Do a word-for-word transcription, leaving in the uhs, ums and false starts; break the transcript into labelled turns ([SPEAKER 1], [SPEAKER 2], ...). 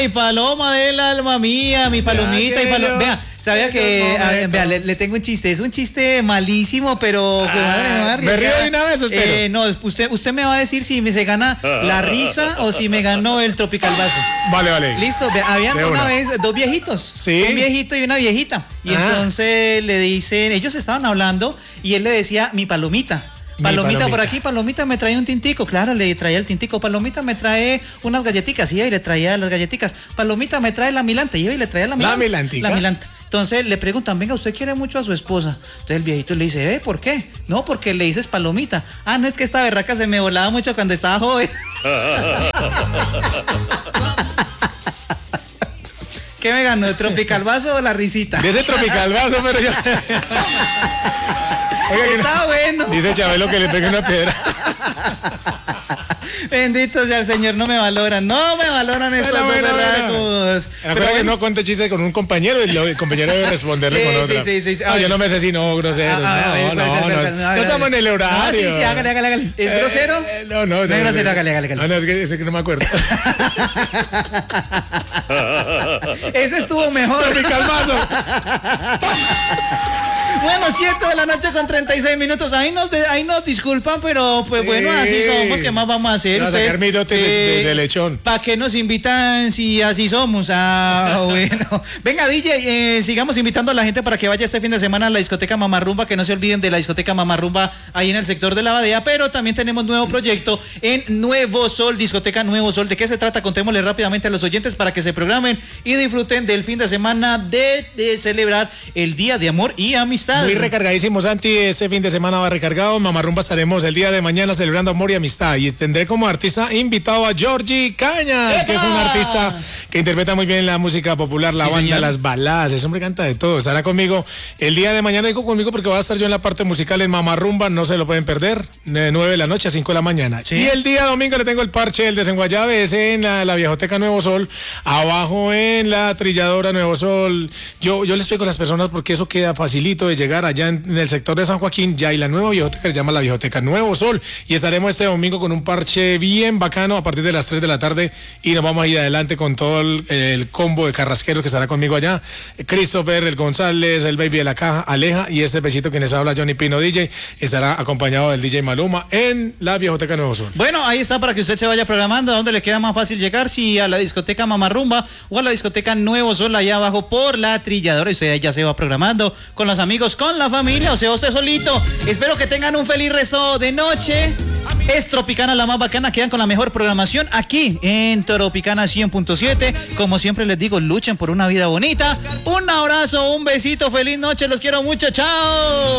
[SPEAKER 1] Mi paloma del alma mía, mi palomita y paloma. Vea, sabía que, a ver, vea, le, le tengo un chiste. Es un chiste malísimo, pero
[SPEAKER 2] Ah,
[SPEAKER 1] madre, madre,
[SPEAKER 2] me río de una vez, espero.
[SPEAKER 1] Eh, no, usted, usted me va a decir si me se gana la risa o si me ganó el tropical vaso.
[SPEAKER 2] Vale, vale.
[SPEAKER 1] Listo, vea, habían
[SPEAKER 2] De
[SPEAKER 1] una
[SPEAKER 2] una.
[SPEAKER 1] vez dos viejitos.
[SPEAKER 2] Sí.
[SPEAKER 1] Un viejito y una viejita. Y
[SPEAKER 2] Ah.
[SPEAKER 1] entonces le dicen, ellos estaban hablando y él le decía mi palomita. Palomita,
[SPEAKER 2] palomita.
[SPEAKER 1] por aquí, Palomita me trae un tintico, claro, le traía el tintico. Palomita me trae unas galletitas, iba y le traía las galletitas. Palomita me trae la milanta, iba y le traía la milanta.
[SPEAKER 2] ¿La milantica?
[SPEAKER 1] La milanta. Entonces le preguntan, venga, ¿usted quiere mucho a su esposa? Entonces el viejito le dice, ¿eh? ¿Por qué? No, porque le dices Palomita. Ah, no, es que esta berraca se me volaba mucho cuando estaba joven. ¿Qué me ganó? ¿El tropical vaso o la risita?
[SPEAKER 2] De ese tropical vaso, pero yo. Oiga, que
[SPEAKER 1] Está
[SPEAKER 2] no-
[SPEAKER 1] bueno.
[SPEAKER 2] Dice Chabelo que le pegue una piedra.
[SPEAKER 1] Bendito sea el Señor, no me valoran, no me valoran estos
[SPEAKER 2] Bueno,
[SPEAKER 1] dos
[SPEAKER 2] bueno,
[SPEAKER 1] berracos.
[SPEAKER 2] bueno.
[SPEAKER 1] Pero
[SPEAKER 2] Acuérdate que
[SPEAKER 1] bueno.
[SPEAKER 2] no cuente chistes con un compañero y lo- el compañero debe responderle
[SPEAKER 1] Sí,
[SPEAKER 2] con
[SPEAKER 1] sí,
[SPEAKER 2] otra.
[SPEAKER 1] sí, sí, sí.
[SPEAKER 2] No, yo no me sé si no, groseros.
[SPEAKER 1] Ah, ah, a ver,
[SPEAKER 2] no, no,
[SPEAKER 1] espérate,
[SPEAKER 2] no,
[SPEAKER 1] espérate,
[SPEAKER 2] no,
[SPEAKER 1] a ver,
[SPEAKER 2] no estamos en el horario.
[SPEAKER 1] Ah, sí, sí, hágale, hágale, hágale. ¿Es
[SPEAKER 2] Eh,
[SPEAKER 1] grosero?
[SPEAKER 2] eh, no, no,
[SPEAKER 1] No es grosero, hágale, hágale, hágale.
[SPEAKER 2] No, no, es que, es que no me acuerdo.
[SPEAKER 1] Ese estuvo mejor.
[SPEAKER 2] Tropical vaso.
[SPEAKER 1] Bueno, siete de la noche con treinta y seis minutos. Ahí nos, de- ahí nos disculpan, pero pues
[SPEAKER 2] Sí.
[SPEAKER 1] bueno, así somos. ¿Qué más vamos a hacer?
[SPEAKER 2] Vamos a
[SPEAKER 1] Usted,
[SPEAKER 2] sacar mi dote de- de- de lechón.
[SPEAKER 1] ¿Para qué nos invitan si así somos? Ah, bueno. Venga, D J, eh, sigamos invitando a la gente para que vaya este fin de semana a la discoteca Mamarrumba. Que no se olviden de la discoteca Mamarrumba ahí en el sector de la Badea. Pero también tenemos nuevo proyecto en Nuevo Sol, discoteca Nuevo Sol. ¿De qué se trata? Contémosle rápidamente a los oyentes para que se programen y disfruten del fin de semana de, de celebrar el Día de Amor y Amistad.
[SPEAKER 2] Muy recargadísimo, Santi. Este fin de semana va recargado. Mamarrumba estaremos el día de mañana celebrando amor y amistad. Y tendré como artista invitado a Georgie Cañas, que es un artista que interpreta muy bien la música popular, la
[SPEAKER 1] Sí,
[SPEAKER 2] banda,
[SPEAKER 1] señor.
[SPEAKER 2] las baladas. Ese hombre canta de todo. Estará conmigo el día de mañana. Digo conmigo porque voy a estar yo en la parte musical en Mamarrumba. No se lo pueden perder. De nueve de la noche a cinco de la mañana.
[SPEAKER 1] Sí.
[SPEAKER 2] Y el día domingo le tengo el parche, el desenguayabe, ese en la, la viejoteca Nuevo Sol. Abajo en la trilladora Nuevo Sol. Yo, yo les explico a las personas porque eso queda facilito de llegar allá en, en el sector de San Joaquín. Ya hay la nueva viejoteca, se llama la viejoteca Nuevo Sol. Y estaremos este domingo con un parche bien bacano a partir de las tres de la tarde. Y nos vamos a ir adelante con todo el, el combo de carrasqueros que estará conmigo allá. Christopher, el González, el Baby de la Caja, Aleja y este besito que les habla Johnny Pino D J. Estará acompañado del D J Maluma en la viejoteca Nuevo Sol.
[SPEAKER 1] Bueno, ahí está para que usted se vaya programando. ¿A dónde le queda más fácil llegar? Si a la discoteca Mamarrumba o a la discoteca Nuevo Sol, allá abajo por la trilladora. Y usted ya se va programando con los amigos, con la familia, o sea, usted solito. Espero que tengan un feliz resto de noche. Es Tropicana la más bacana. Quedan con la mejor programación aquí en Tropicana cien punto siete. Como siempre les digo, luchen por una vida bonita. Un abrazo, un besito, feliz noche. Los quiero mucho. Chao.